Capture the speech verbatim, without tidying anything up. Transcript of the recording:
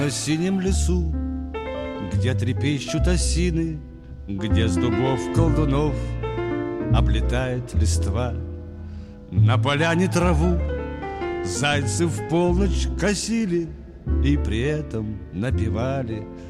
На синем лесу, где трепещут осины, где с дубов колдунов облетает листва, на поляне траву зайцы в полночь косили и при этом напевали